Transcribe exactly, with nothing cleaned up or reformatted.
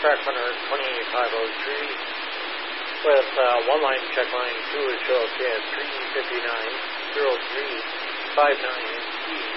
track one hundred twenty-eight five oh three with uh, one line check line two is show up as three fifty-nine oh three five nine E.